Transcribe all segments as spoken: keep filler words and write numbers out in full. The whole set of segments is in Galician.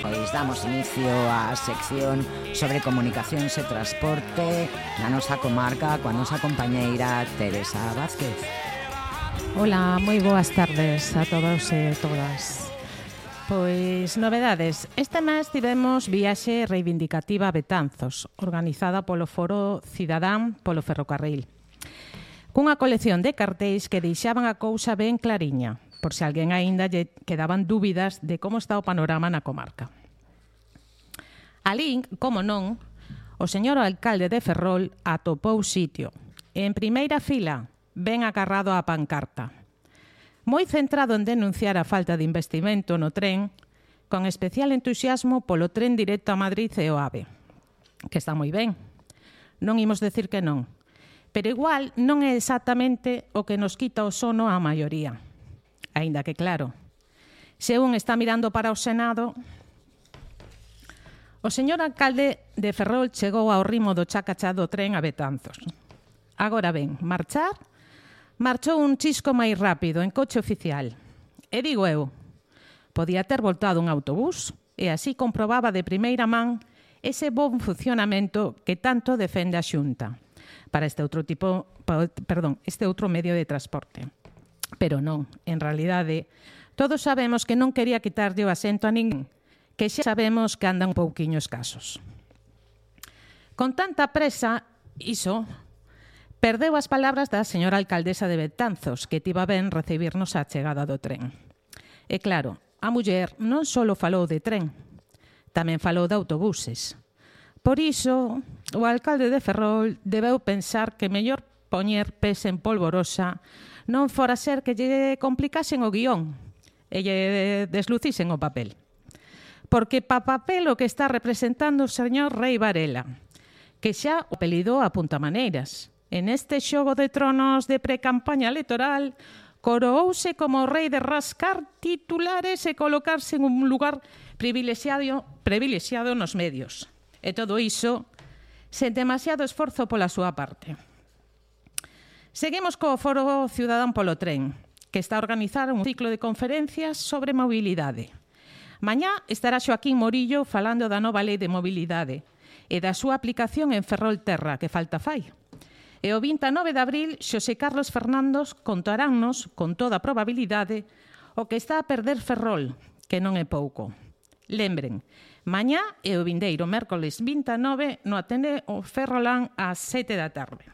Pois damos inicio á sección sobre comunicacións e transporte na nosa comarca coa nosa compañeira Teresa Vázquez. Ola, moi boas tardes a todos e todas. Pois novedades, este mes tivemos viaxe reivindicativa a Betanzos, organizada polo Foro Cidadán polo Ferrocarril, cunha colección de cartéis que deixaban a cousa ben clariña, por se alguén aínda lle quedaban dúbidas de como está o panorama na comarca. Alí, como non, o señor alcalde de Ferrol atopou sitio. En primeira fila, ben agarrado á pancarta. Moi centrado en denunciar a falta de investimento no tren, con especial entusiasmo polo tren directo a Madrid e o AVE, que está moi ben. Non imos decir que non, pero igual non é exactamente o que nos quita o sono á maioría. Aínda que claro, se un está mirando para o Senado, o señor alcalde de Ferrol chegou ao ritmo do chacachá do tren a Betanzos. Agora ben, marchar, marchou un chisco máis rápido en coche oficial. E digo eu, podía ter voltado un autobús e así comprobaba de primeira man ese bon funcionamento que tanto defende a Xunta para este outro tipo, perdón, este outro medio de transporte. Pero non, en realidade, todos sabemos que non quería quitarlle o asento a ninguén, que xa sabemos que andan un pouquiño escasos. Con tanta presa, iso, perdeu as palabras da señora alcaldesa de Betanzos, que tiva ben recibirnos a chegada do tren. E claro, a muller non só falou de tren, tamén falou de autobuses. Por iso, o alcalde de Ferrol debeu pensar que mellor poñer pés en polvorosa non fora ser que lle complicasen o guión e lle deslucisen o papel. Porque pa papel o que está representando o señor Rei Varela, que xa o apelidou a puntamaneiras. En este xogo de tronos de pre-campaña electoral, coroouse como o rei de rascar titulares e colocarse en un lugar privilexiado, privilexiado nos medios. E todo iso sen demasiado esforzo pola súa parte. Seguimos co Foro Cidadán polo Tren, que está a organizar un ciclo de conferencias sobre mobilidade. Mañá estará Xoaquín Morillo falando da nova lei de mobilidade e da súa aplicación en Ferrolterra, que falta fai. E o vinte e nove de abril, Xosé Carlos Fernandos contaránnos, con toda probabilidade, o que está a perder Ferrol, que non é pouco. Lembren, mañá e o vindeiro mércoles vinte e nove no Ateneo Ferrolán ás sete da tarde.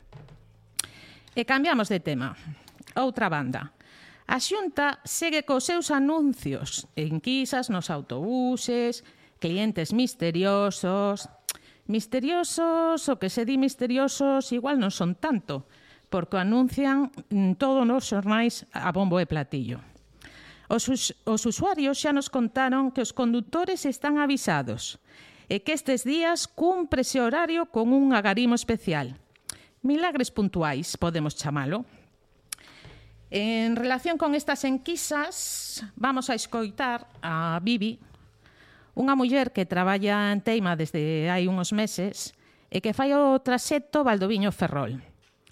E cambiamos de tema. Outra banda. A Xunta segue cos seus anuncios, enquisas nos autobuses, clientes misteriosos. Misteriosos, o que se di misteriosos, igual non son tanto, porque anuncian todos os xornais a bombo e platillo. Os, us, os usuarios xa nos contaron que os condutores están avisados e que estes días cumpre ese horario con un agarimo especial. Milagres puntuais, podemos chamalo. En relación con estas enquisas, vamos a escoitar a Bibi, unha muller que traballa en Teima desde hai uns meses e que fai o traxecto Valdoviño-Ferrol.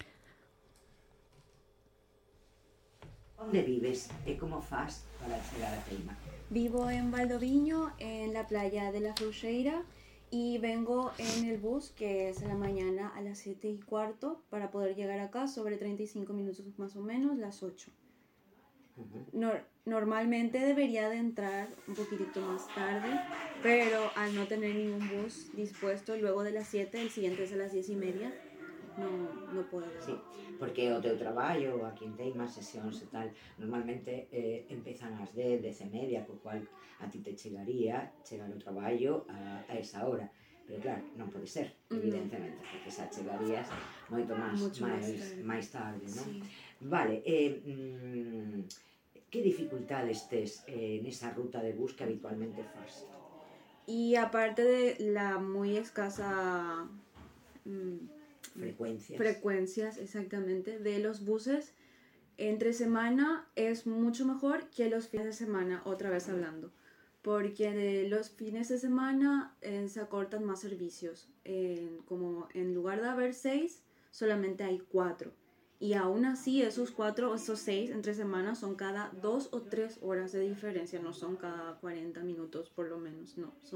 Onde vives e como fas para chegar a Teima? Vivo en Valdoviño, en la playa de la Frouxeira, y vengo en el bus que es en la mañana a las siete y cuarto para poder llegar acá sobre treinta y cinco minutos más o menos, las ocho. Nor- normalmente debería de entrar un poquitito más tarde, pero al no tener ningún bus dispuesto luego de las siete, el siguiente es a las diez y media, no, no puedo. Sí, porque o teu traballo aquí en Teima, sesións e tal, normalmente eh, empezan ás dez, dez e media, co cual a ti te chegaría chegar ao traballo a, a esa hora. Pero claro, non pode ser, evidentemente, porque xa chegarías moito máis, Mucho máis, más tarde. máis tarde, non? Sí. Vale, eh, mm, que dificultades tes eh, nesa ruta de bus que habitualmente fas? Y aparte de la muy escasa mm, Frecuencias. frecuencias, exactamente, de los buses, entre semana es mucho mejor que los fines de semana, otra vez hablando. Porque de los fines de semana eh, se acortan más servicios. Eh, como en lugar de haber seis, solamente hay cuatro. Y aún así, esos cuatro o esos seis entre semanas son cada dos o tres horas de diferencia, no son cada cuarenta minutos por lo menos, no. Son